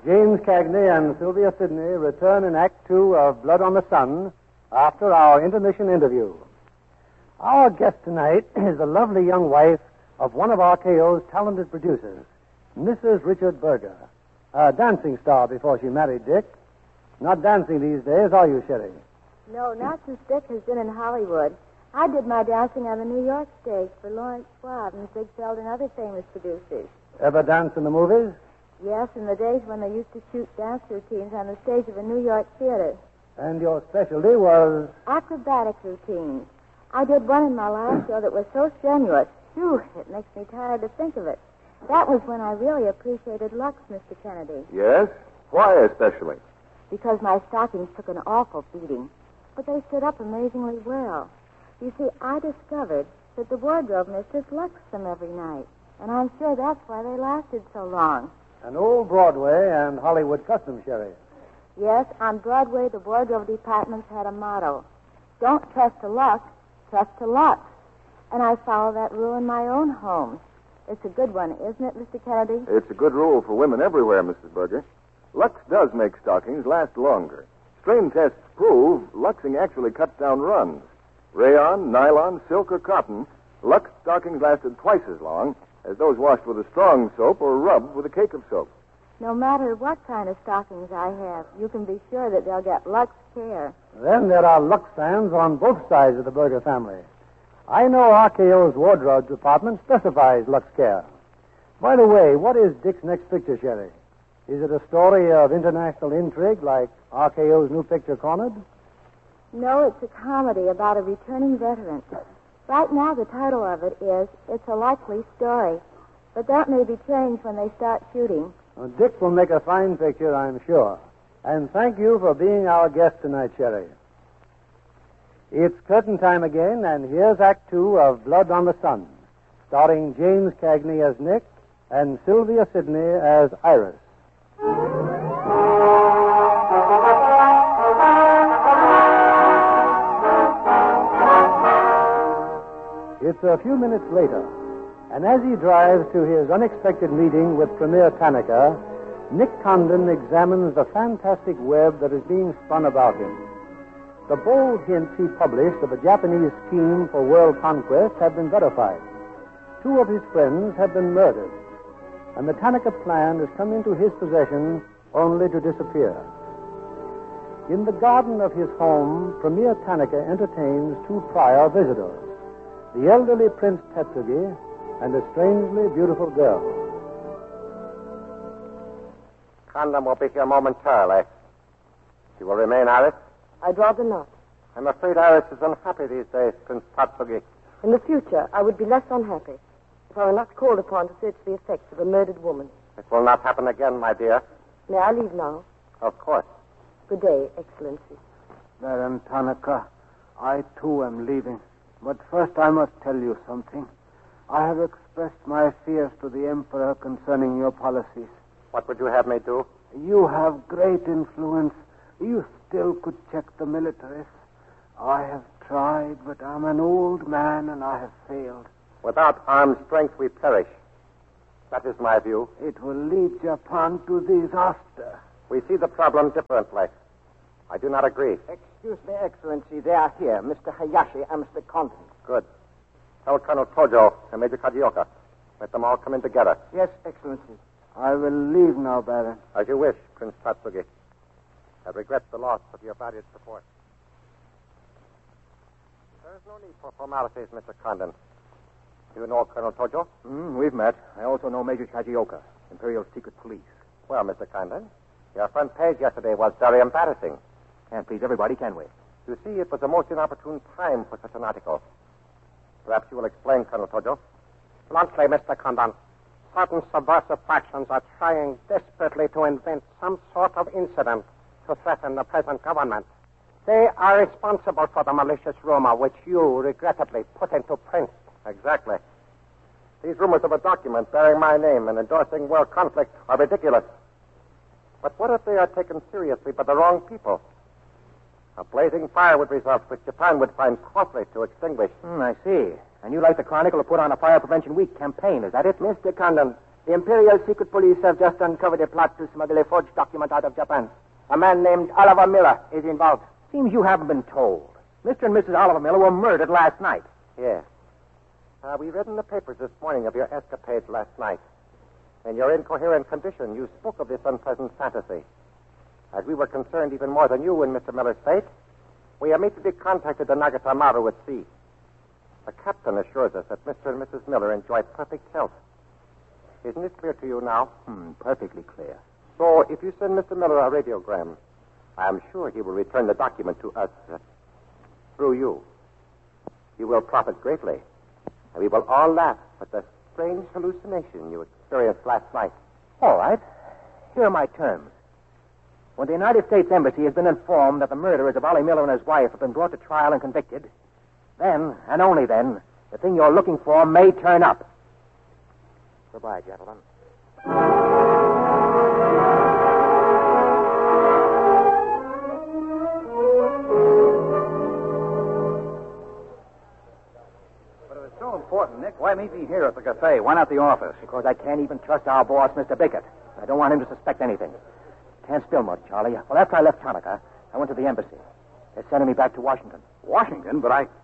James Cagney and Sylvia Sidney return in Act Two of Blood on the Sun after our intermission interview. Our guest tonight is the lovely young wife of one of RKO's talented producers, Mrs. Richard Berger, a dancing star before she married Dick. Not dancing these days, are you, Sherry? No, not since Dick has been in Hollywood. I did my dancing on the New York stage for Lawrence Schwab and Ziegfeld and other famous producers. Ever dance in the movies? Yes, in the days when they used to shoot dance routines on the stage of a New York theater. And your specialty was? Acrobatic routines. I did one in my last show that was so strenuous. Phew, it makes me tired to think of it. That was when I really appreciated Lux, Mr. Kennedy. Yes? Why especially? Because my stockings took an awful beating. But they stood up amazingly well. You see, I discovered that the wardrobe mistress luxed them every night. And I'm sure that's why they lasted so long. An old Broadway and Hollywood custom, Sherry. Yes, on Broadway, the wardrobe departments had a motto. Don't trust to luck, trust to Lux. And I follow that rule in my own home. It's a good one, isn't it, Mr. Kennedy? It's a good rule for women everywhere, Mrs. Berger. Lux does make stockings last longer. Strain tests prove luxing actually cuts down runs. Rayon, nylon, silk, or cotton, Lux stockings lasted twice as long as those washed with a strong soap or rubbed with a cake of soap. No matter what kind of stockings I have, you can be sure that they'll get Lux care. Then there are Lux fans on both sides of the Berger family. I know RKO's wardrobe department specifies Lux care. By the way, what is Dick's next picture, Sherry? Is it a story of international intrigue like RKO's new picture, Cornered? No, it's a comedy about a returning veteran. Right now, the title of it is It's a Likely Story. But that may be changed when they start shooting. Well, Dick will make a fine picture, I'm sure. And thank you for being our guest tonight, Sherry. It's curtain time again, and here's Act Two of Blood on the Sun, starring James Cagney as Nick and Sylvia Sidney as Iris. It's a few minutes later, and as he drives to his unexpected meeting with Premier Tanaka, Nick Condon examines the fantastic web that is being spun about him. The bold hints he published of a Japanese scheme for world conquest have been verified. 2 of his friends have been murdered, and the Tanaka plan has come into his possession only to disappear. In the garden of his home, Premier Tanaka entertains 2 prior visitors, the elderly Prince Tetsugi and a strangely beautiful girl. Condon will be here momentarily. You will remain, Iris? I'd rather not. I'm afraid Iris is unhappy these days, Prince Tatsugi. In the future, I would be less unhappy if I were not called upon to search the effects of a murdered woman. It will not happen again, my dear. May I leave now? Of course. Good day, Excellency. Baron Tanaka, I too am leaving. But first I must tell you something. I have expressed my fears to the Emperor concerning your policies. What would you have me do? You have great influence. You still could check the militarists. I have tried, but I'm an old man and I have failed. Without armed strength, we perish. That is my view. It will lead Japan to disaster. We see the problem differently. I do not agree. Excuse me, Excellency. They are here, Mr. Hayashi and Mr. Condon. Good. Tell Colonel Tojo and Major Kajioka. Let them all come in together. Yes, Excellency. I will leave now, Baron. As you wish, Prince Tatsugi. I regret the loss of your valued support. There is no need for formalities, Mr. Condon. Do you know Colonel Tojo? We've met. I also know Major Kajioka, Imperial Secret Police. Well, Mr. Condon, your front page yesterday was very embarrassing. Can't please everybody, can we? You see, it was a most inopportune time for such an article. Perhaps you will explain, Colonel Tojo. Bluntly, Mr. Condon, certain subversive factions are trying desperately to invent some sort of incident to threaten the present government. They are responsible for the malicious rumor which you regrettably put into print. Exactly. These rumors of a document bearing my name and endorsing world conflict are ridiculous. But what if they are taken seriously by the wrong people? A blazing fire would result, which Japan would find costly to extinguish. I see. And you like the Chronicle to put on a Fire Prevention Week campaign, is that it? Mr. Condon, The Imperial Secret Police have just uncovered a plot to smuggle a forged document out of Japan. A man named Oliver Miller is involved. Seems you haven't been told. Mr. and Mrs. Oliver Miller were murdered last night. Yes. We read in the papers this morning of your escapades last night. In your incoherent condition, you spoke of this unpleasant fantasy. As we were concerned even more than you in Mr. Miller's fate, we immediately contacted the Nagata Maru at sea. The captain assures us that Mr. and Mrs. Miller enjoy perfect health. Isn't it clear to you now? Perfectly clear. So, if you send Mr. Miller a radiogram, I am sure he will return the document to us through you. You will profit greatly. And we will all laugh at the strange hallucination you experienced last night. All right. Here are my terms. When the United States Embassy has been informed that the murderers of Ollie Miller and his wife have been brought to trial and convicted, then, and only then, the thing you're looking for may turn up. Goodbye, gentlemen. But if it's so important, Nick, why meet me here at the cafe? Why not the office? Because I can't even trust our boss, Mr. Bickett. I don't want him to suspect anything. Can't spill much, Charlie. Well, after I left Tanaka, I went to the embassy. They're sending me back to Washington. Washington? But I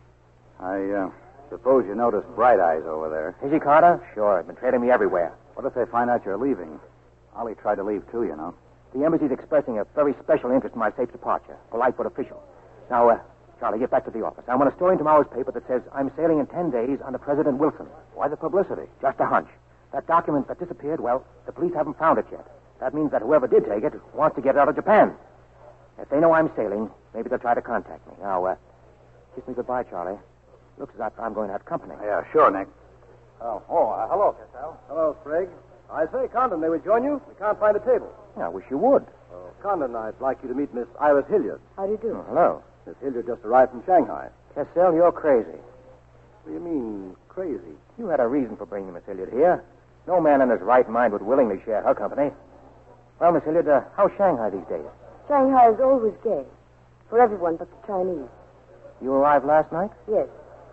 suppose you noticed Bright Eyes over there. Is he, Carter? Sure. He's been trailing me everywhere. What if they find out you're leaving? Ollie tried to leave, too, you know. The embassy's expressing a very special interest in my safe departure. Polite but official. Now, Charlie, get back to the office. I want a story in tomorrow's paper that says I'm sailing in 10 days under President Wilson. Why the publicity? Just a hunch. That document that disappeared, well, the police haven't found it yet. That means that whoever did take it wants to get it out of Japan. If they know I'm sailing, maybe they'll try to contact me. Now, kiss me goodbye, Charlie. Looks as if I'm going to have company. Yeah, sure, Nick. Hello, Cassell. Hello, Sprague. I say, Condon, they would join you? We can't find a table. I wish you would. Condon, I'd like you to meet Miss Iris Hilliard. How do you do? Oh, hello. Miss Hilliard just arrived from Shanghai. Cassell, you're crazy. What do you mean, crazy? You had a reason for bringing Miss Hilliard here. No man in his right mind would willingly share her company. Well, Miss Hilliard, how's Shanghai these days? Shanghai is always gay. For everyone but the Chinese. You arrived last night? Yes.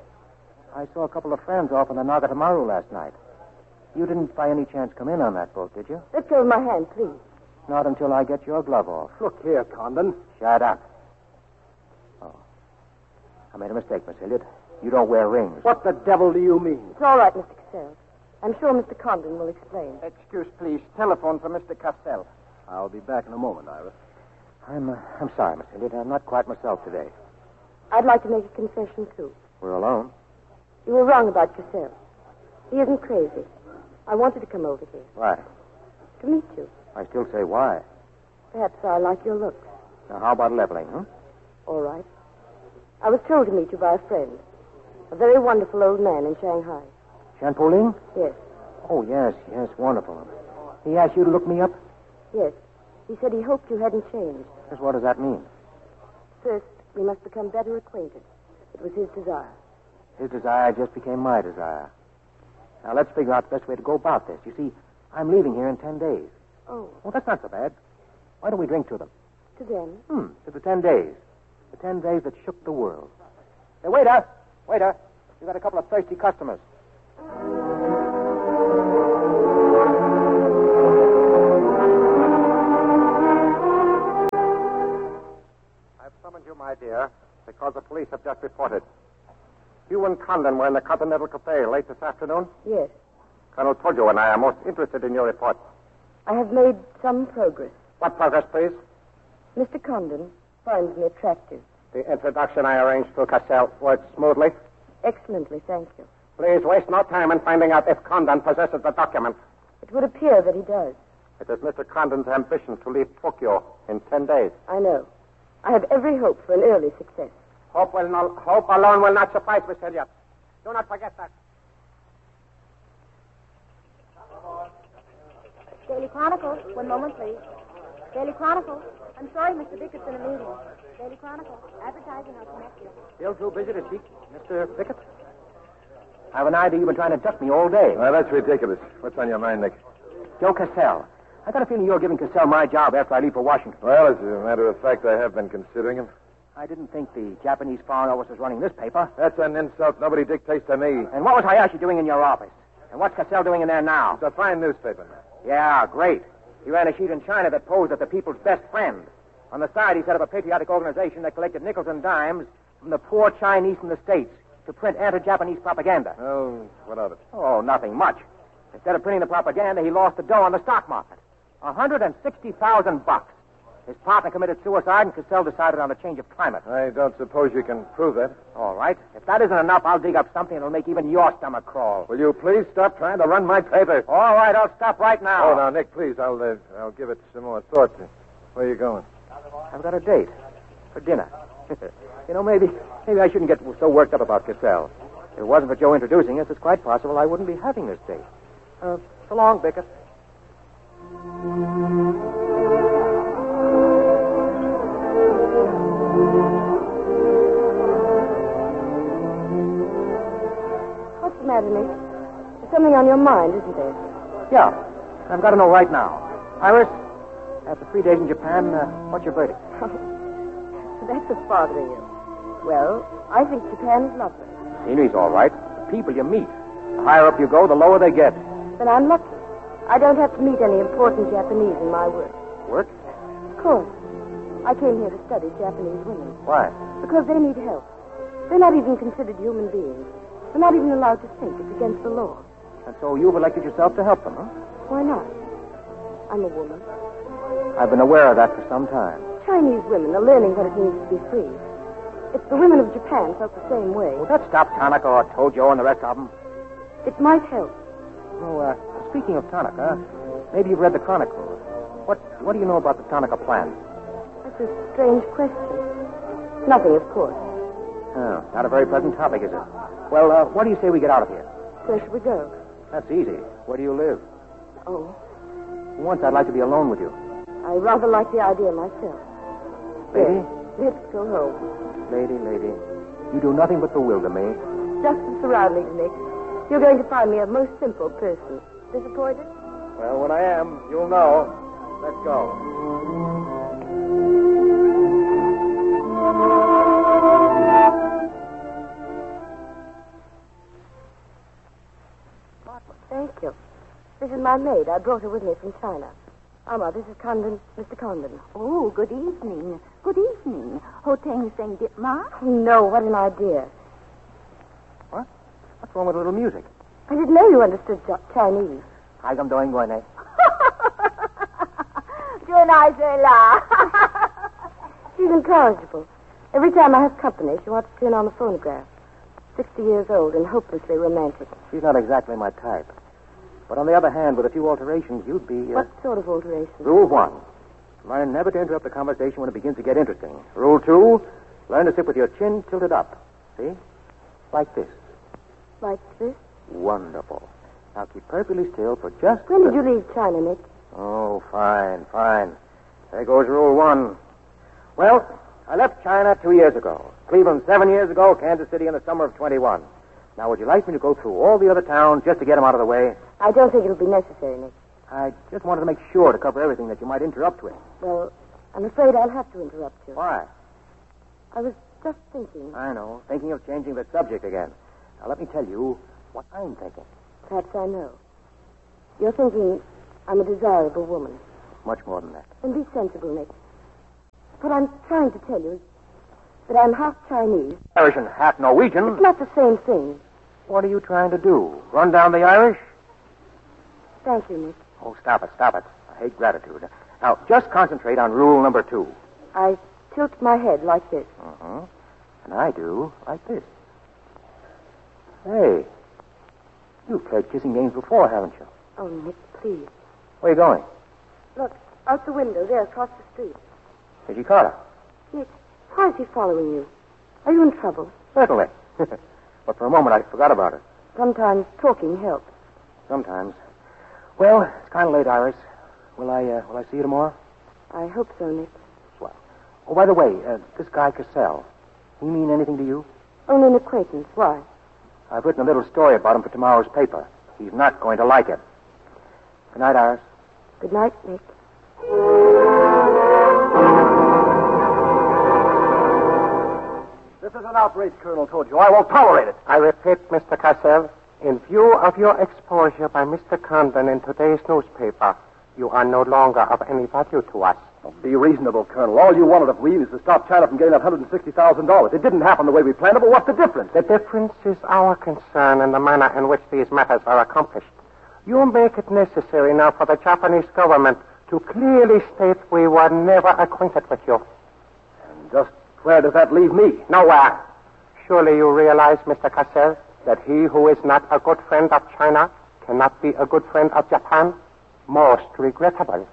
I saw a couple of friends off on the Nagata Maru last night. You didn't by any chance come in on that boat, did you? Let go of my hand, please. Not until I get your glove off. Look here, Condon. Shut up. Oh. I made a mistake, Miss Hilliard. You don't wear rings. What the devil do you mean? It's all right, Mr. Cassell. I'm sure Mr. Condon will explain. Excuse, please. Telephone for Mr. Castell. I'll be back in a moment, Iris. I'm sorry, Miss Hilliard. I'm not quite myself today. I'd like to make a confession, too. We're alone. You were wrong about Cassell. He isn't crazy. I wanted to come over here. Why? To meet you. I still say why. Perhaps I like your looks. Now, how about leveling, huh? All right. I was told to meet you by a friend. A very wonderful old man in Shanghai. Shanpoling? Yes. Oh, yes, wonderful. He asked you to look me up? Yes. He said he hoped you hadn't changed. Just what does that mean? First, we must become better acquainted. It was his desire. His desire just became my desire. Now, let's figure out the best way to go about this. You see, I'm leaving here in 10 days. Oh. Well, that's not so bad. Why don't we drink to them? To them? To the 10 days. The 10 days that shook the world. Hey, waiter! Waiter! You got a couple of thirsty customers. I've summoned you, my dear, because the police have just reported. You and Condon were in the Continental Cafe late this afternoon? Yes. Colonel Tojo and I are most interested in your report. I have made some progress. What progress, please? Mr. Condon finds me attractive. The introduction I arranged to Cassell worked smoothly. Excellently, thank you. Please waste no time in finding out if Condon possesses the document. It would appear that he does. It is Mr. Condon's ambition to leave Tokyo in 10 days. I know. I have every hope for an early success. Hope alone will not suffice, Miss Hilliard. Do not forget that. Daily Chronicle. One moment, please. Daily Chronicle. I'm sorry, Mr. Bickett's in a meeting. Daily Chronicle. Advertising, I'll connect you. Still too busy to speak, Mr. Bickett? I have an idea you've been trying to duck me all day. Well, that's ridiculous. What's on your mind, Nick? Joe Cassell. I got a feeling you're giving Cassell my job after I leave for Washington. Well, as a matter of fact, I have been considering him. I didn't think the Japanese Foreign Office was running this paper. That's an insult. Nobody dictates to me. And what was Hayashi doing in your office? And what's Cassell doing in there now? It's a fine newspaper, man. Yeah, great. He ran a sheet in China that posed as the people's best friend. On the side, he set up a patriotic organization that collected nickels and dimes from the poor Chinese in the States to print anti-Japanese propaganda. Oh, what of it? Oh, nothing much. Instead of printing the propaganda, he lost the dough on the stock market. $160,000. His partner committed suicide, and Cassell decided on a change of climate. I don't suppose you can prove that. All right. If that isn't enough, I'll dig up something that'll make even your stomach crawl. Will you please stop trying to run my paper? All right, I'll stop right now. Oh, now, Nick, please. I'll give it some more thought. Where are you going? I've got a date for dinner. Maybe I shouldn't get so worked up about Cassell. If it wasn't for Joe introducing us, it's quite possible I wouldn't be having this date. So long, Bickett. What's the matter, Nick? There's something on your mind, isn't there? Yeah. I've got to know right now. Iris, after 3 days in Japan, what's your verdict? That's what's bothering you. Well, I think Japan is lovely. Scenery's all right. The people you meet. The higher up you go, the lower they get. Then I'm lucky. I don't have to meet any important Japanese in my work. Work? Of course. I came here to study Japanese women. Why? Because they need help. They're not even considered human beings. They're not even allowed to think. It's against the law. And so you've elected yourself to help them, huh? Why not? I'm a woman. I've been aware of that for some time. Chinese women are learning what it means to be free. If the women of Japan felt the same way... Will that stop Tanaka or Tojo and the rest of them? It might help. Oh, speaking of Tanaka, maybe you've read the Chronicle. What do you know about the Tanaka plan? That's a strange question. Nothing, of course. Oh, not a very pleasant topic, is it? Well, what do you say we get out of here? Where should we go? That's easy. Where do you live? Oh, Once I'd like to be alone with you. I rather like the idea myself. Lady? Yes, let's go home. Lady. You do nothing but bewilder me. Just the surroundings, Nick. You're going to find me a most simple person. Disappointed? Well, when I am, you'll know. Let's go. Thank you. This is my maid. I brought her with me from China. Alma, this is Condon, Mr. Condon. Oh, good evening. Good evening. Ho Teng Seng Dip Ma? No, what an idea. What? What's wrong with a little music? I didn't know you understood Chinese. Hi, I'm doing going, eh? She's incorrigible. Every time I have company, she wants to turn on the phonograph. 60 years old and hopelessly romantic. She's not exactly my type. But on the other hand, with a few alterations, you'd be... What sort of alterations? Rule 1. Learn never to interrupt the conversation when it begins to get interesting. Rule 2. Learn to sit with your chin tilted up. See? Like this. Like this? Wonderful. Now keep perfectly still for just... When did you leave China, Nick? Oh, fine. There goes Rule 1. Well, I left China 2 years ago. Cleveland 7 years ago. Kansas City in the summer of 21. Now, would you like me to go through all the other towns just to get them out of the way? I don't think it'll be necessary, Nick. I just wanted to make sure to cover everything that you might interrupt with. Well, I'm afraid I'll have to interrupt you. Why? I was just thinking. I know. Thinking of changing the subject again. Now, let me tell you what I'm thinking. Perhaps I know. You're thinking I'm a desirable woman. Much more than that. Then be sensible, Nick. What I'm trying to tell you is that I'm half Chinese. Irish and half Norwegian? It's not the same thing. What are you trying to do? Run down the Irish? Thank you, Nick. Oh, stop it. I hate gratitude. Now, just concentrate on rule number 2. I tilt my head like this. Uh-huh. And I do like this. Hey, you've played kissing games before, haven't you? Oh, Nick, please. Where are you going? Look, out the window there across the street. Is he Carter? Nick, why is he following you? Are you in trouble? Certainly. But for a moment, I forgot about it. Sometimes talking helps. Sometimes. Well, it's kind of late, Iris. Will I see you tomorrow? I hope so, Nick. Swell. Oh, by the way, this guy Cassell, he mean anything to you? Only an acquaintance. Why? I've written a little story about him for tomorrow's paper. He's not going to like it. Good night, Iris. Good night, Nick. This is an outrage, Colonel Tojo. I won't tolerate it. I repeat, Mr. Cassell, In view of your exposure by Mr. Condon in today's newspaper, you are no longer of any value to us. Be reasonable, Colonel. All you wanted of we is to stop China from getting that $160,000. It didn't happen the way we planned it, but what's the difference? The difference is our concern and the manner in which these matters are accomplished. You make it necessary now for the Japanese government to clearly state we were never acquainted with you. And just where does that leave me? Nowhere. Surely you realize, Mr. Cassell, that he who is not a good friend of China cannot be a good friend of Japan? Most regrettable.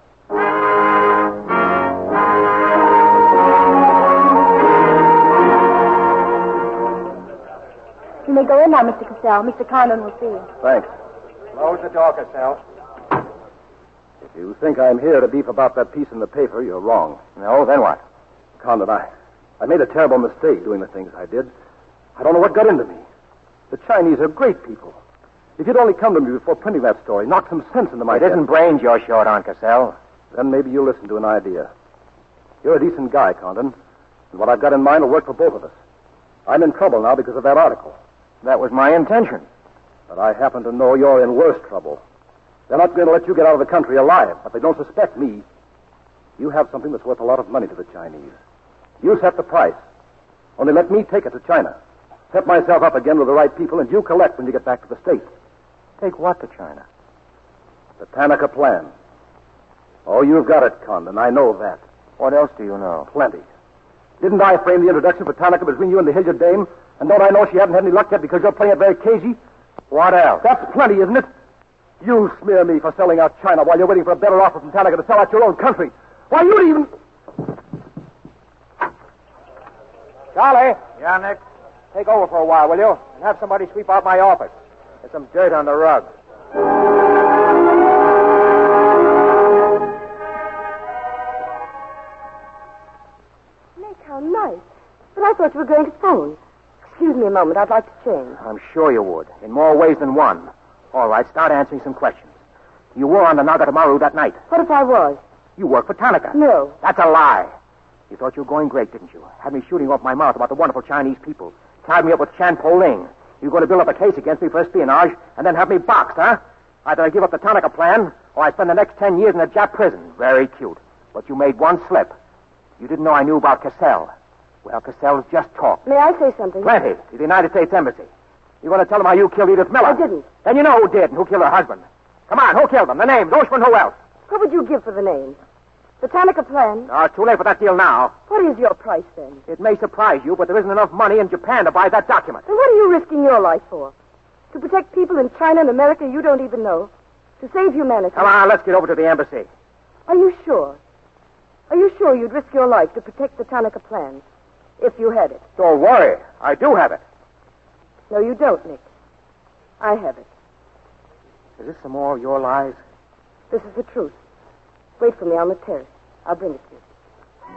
You may go in now, Mr. Cassell. Mr. Condon will see you. Thanks. Close the door, Cassell. If you think I'm here to beef about that piece in the paper, you're wrong. No, then what? Condon, I made a terrible mistake doing the things I did. I don't know what got into me. The Chinese are great people. If you'd only come to me before printing that story, knock some sense into my It head. isn't brains you're short on, Cassell. Then maybe you'll listen to an idea. You're a decent guy, Condon, and what I've got in mind will work for both of us. I'm in trouble now because of that article. That was my intention. But I happen to know you're in worse trouble. They're not going to let you get out of the country alive, but they don't suspect me. You have something that's worth a lot of money to the Chinese. You set the price. Only let me take it to China. Set myself up again with the right people, and you collect when you get back to the States. Take what to China? The Tanaka plan. Oh, you've got it, Condon. I know that. What else do you know? Plenty. Didn't I frame the introduction for Tanaka between you and the Hilliard dame? And don't I know she hasn't had any luck yet because you're playing it very cagey? What else? That's plenty, isn't it? You smear me for selling out China while you're waiting for a better offer from Tanaka to sell out your own country. Why, you'd even... Charlie, Yeah, Nick? take over for a while, will you? And have somebody sweep out my office. There's some dirt on the rug. Nick, how nice. But I thought you were going to phone. Excuse me a moment. I'd like to change. I'm sure you would, in more ways than one. All right, start answering some questions. You were on the Nagatamaru that night. What if I was? You worked for Tanaka. No. That's a lie. You thought you were going great, didn't you? Had me shooting off my mouth about the wonderful Chinese people. Tied me up with Chan Po Ling. You're going to build up a case against me for espionage and then have me boxed, huh? Either I give up the Tanaka plan or I spend the next 10 years in a Jap prison. Very cute. But you made one slip. You didn't know I knew about Cassell. Well, Cassell's just talk. May I say something? Plenty. To the United States Embassy. You're going to tell them how you killed Edith Miller. I didn't. Then you know who did and who killed her husband. Come on, who killed them? The names, Oshman, who else? What would you give for the name? The Tanaka plan? No, it's too late for that deal now. What is your price, then? It may surprise you, but there isn't enough money in Japan to buy that document. And what are you risking your life for? To protect people in China and America you don't even know? To save humanity? Come on, let's get over to the embassy. Are you sure? Are you sure you'd risk your life to protect the Tanaka plan? If you had it? Don't worry. I do have it. No, you don't, Nick. I have it. Is this some more of your lies? This is the truth. Wait for me on the terrace. I'll bring it to you.